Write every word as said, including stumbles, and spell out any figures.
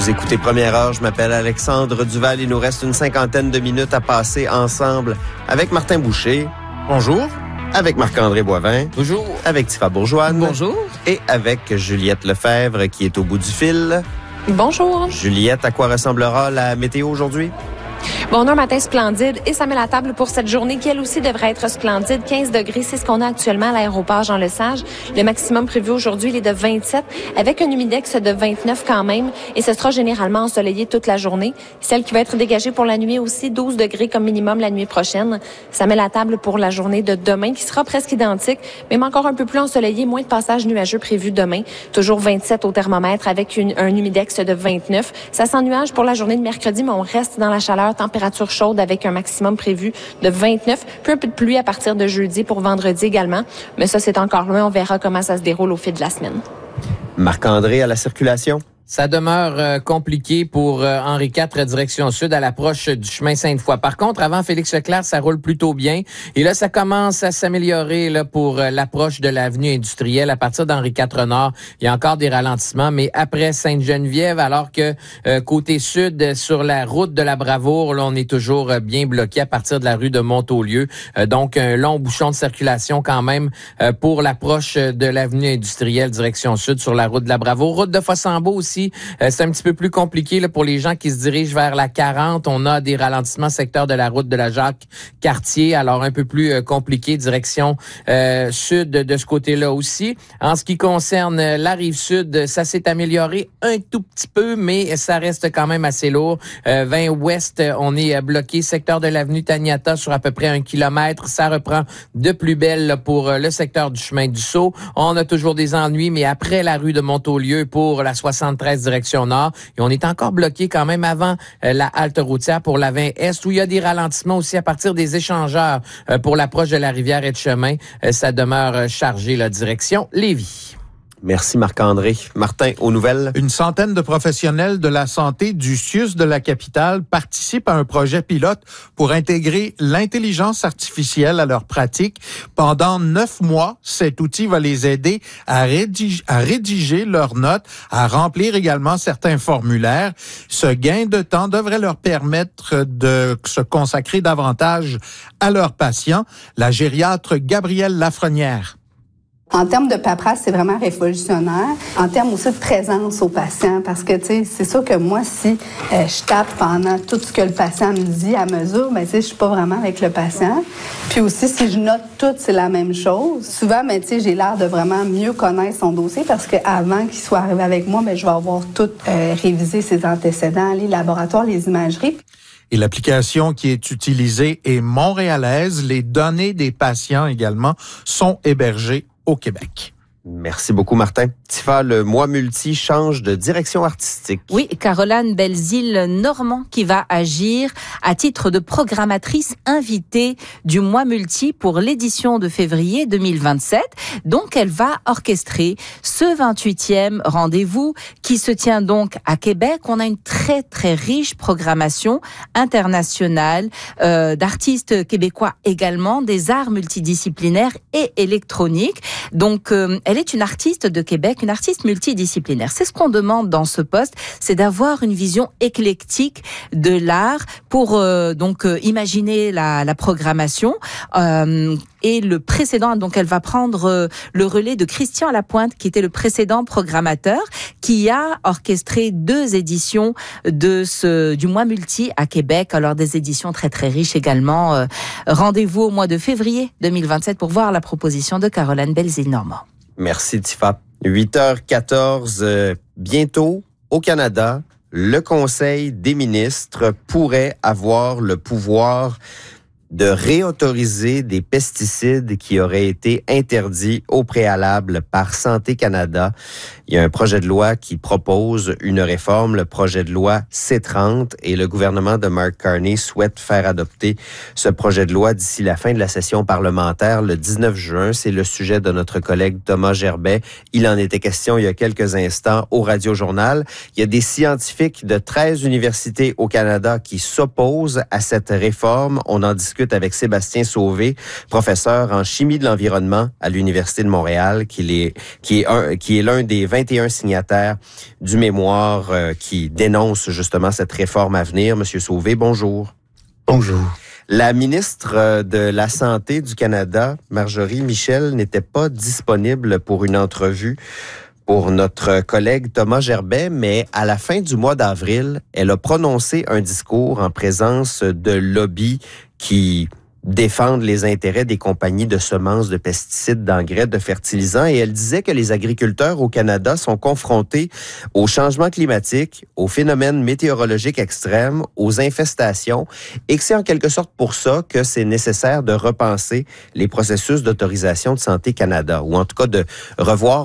Vous écoutez Première Heure, je m'appelle Alexandre Duval. Il nous reste une cinquantaine de minutes à passer ensemble avec Martin Boucher. Bonjour. Avec Marc-André Boivin. Bonjour. Avec Tifa Bourgeois. Bonjour. Et avec Juliette Lefebvre qui est au bout du fil. Bonjour. Juliette, à quoi ressemblera la météo aujourd'hui? Bon, on a un matin splendide et ça met la table pour cette journée qui, elle aussi, devrait être splendide. quinze degrés, c'est ce qu'on a actuellement à l'aéroport Jean-Lesage. Le maximum prévu aujourd'hui, il est de vingt-sept, avec un humidex de vingt-neuf quand même. Et ce sera généralement ensoleillé toute la journée. Celle qui va être dégagée pour la nuit aussi, douze degrés comme minimum la nuit prochaine. Ça met la table pour la journée de demain, qui sera presque identique, même encore un peu plus ensoleillé, moins de passages nuageux prévus demain. Toujours vingt-sept au thermomètre avec une, un humidex de vingt-neuf. Ça s'ennuage pour la journée de mercredi, mais on reste dans la chaleur, température chaude avec un maximum prévu de vingt-neuf, puis un peu de pluie à partir de jeudi pour vendredi également. Mais ça, c'est encore loin. On verra comment ça se déroule au fil de la semaine. Marc-André à la circulation. Ça demeure euh, compliqué pour euh, Henri quatre, direction sud, à l'approche du chemin Sainte-Foy. Par contre, avant Félix-Leclerc, ça roule plutôt bien. Et là, ça commence à s'améliorer là pour euh, l'approche de l'avenue industrielle. À partir d'Henri quatre Nord, il y a encore des ralentissements, mais après Sainte-Geneviève, alors que euh, côté sud, sur la route de la Bravoure, là, on est toujours euh, bien bloqué à partir de la rue de Montaulieu. Euh, donc, un long bouchon de circulation quand même euh, pour l'approche de l'avenue industrielle, direction sud, sur la route de la Bravoure. Route de Fossambeau aussi. Euh, c'est un petit peu plus compliqué là, pour les gens qui se dirigent vers la quarante. On a des ralentissements secteur de la route de la Jacques-Cartier, alors un peu plus euh, compliqué, direction euh, sud de ce côté-là aussi. En ce qui concerne euh, la rive sud, ça s'est amélioré un tout petit peu, mais ça reste quand même assez lourd. Euh, vingt ouest, on est bloqué, secteur de l'avenue Taniata sur à peu près un kilomètre. Ça reprend de plus belle là, pour euh, le secteur du chemin du Sceau. On a toujours des ennuis, mais après la rue de Montaulieu pour la soixante-treize direction nord. Et on est encore bloqué quand même avant euh, la halte routière pour la vingt est, où il y a des ralentissements aussi à partir des échangeurs euh, pour l'approche de la rivière et de chemin. Euh, ça demeure euh, chargé, la direction Lévis. Merci Marc-André. Martin, aux nouvelles. Une centaine de professionnels de la santé du C I U S de la capitale participent à un projet pilote pour intégrer l'intelligence artificielle à leur pratique. Pendant neuf mois, cet outil va les aider à rédiger, à rédiger leurs notes, à remplir également certains formulaires. Ce gain de temps devrait leur permettre de se consacrer davantage à leurs patients. La gériatre Gabrielle Lafrenière. En termes de paperasse, c'est vraiment révolutionnaire. En termes aussi de présence au patient, parce que, tu sais, c'est sûr que moi, si euh, je tape pendant tout ce que le patient me dit à mesure, ben, tu sais, je suis pas vraiment avec le patient. Puis aussi, si je note tout, c'est la même chose. Souvent, ben, tu sais, j'ai l'air de vraiment mieux connaître son dossier parce qu'avant qu'il soit arrivé avec moi, ben, je vais avoir tout euh, révisé, ses antécédents, les laboratoires, les imageries. Et l'application qui est utilisée est montréalaise. Les données des patients également sont hébergées au Québec. Merci beaucoup, Martin. Tifa, le mois multi change de direction artistique. Oui, Caroline Belzile-Normand qui va agir à titre de programmatrice invitée du mois multi pour l'édition de février deux mille vingt-sept. Donc, elle va orchestrer ce vingt-huitième rendez-vous qui se tient donc à Québec. On a une très, très riche programmation internationale euh, d'artistes québécois également, des arts multidisciplinaires et électroniques. Donc, euh, elle est une artiste de Québec, une artiste multidisciplinaire. C'est ce qu'on demande dans ce poste, c'est d'avoir une vision éclectique de l'art pour euh, donc euh, imaginer la, la programmation. Euh, et le précédent, donc elle va prendre euh, le relais de Christian Lapointe, qui était le précédent programmateur, qui a orchestré deux éditions de ce du mois multi à Québec. Alors des éditions très très riches également. Euh, rendez-vous au mois de février deux mille vingt-sept pour voir la proposition de Caroline Belzile-Normand. Merci, Tifa. huit heures quatorze, euh, bientôt, au Canada, le Conseil des ministres pourrait avoir le pouvoir de réautoriser des pesticides qui auraient été interdits au préalable par Santé Canada. Il y a un projet de loi qui propose une réforme, le projet de loi C trente, et le gouvernement de Mark Carney souhaite faire adopter ce projet de loi d'ici la fin de la session parlementaire le dix-neuf juin. C'est le sujet de notre collègue Thomas Gerbet. Il en était question il y a quelques instants au Radio-Journal. Il y a des scientifiques de treize universités au Canada qui s'opposent à cette réforme. On en discute discute avec Sébastien Sauvé, professeur en chimie de l'environnement à l'Université de Montréal, qui est, qui est, un, qui est l'un des vingt et un signataires du mémoire euh, qui dénonce justement cette réforme à venir. Monsieur Sauvé, bonjour. Bonjour. La ministre de la Santé du Canada, Marjorie Michel, n'était pas disponible pour une entrevue pour notre collègue Thomas Gerbet, mais à la fin du mois d'avril, elle a prononcé un discours en présence de lobbies qui défendent les intérêts des compagnies de semences, de pesticides, d'engrais, de fertilisants. Et elle disait que les agriculteurs au Canada sont confrontés au changement climatique, aux phénomènes météorologiques extrêmes, aux infestations, et que c'est en quelque sorte pour ça que c'est nécessaire de repenser les processus d'autorisation de Santé Canada, ou en tout cas de revoir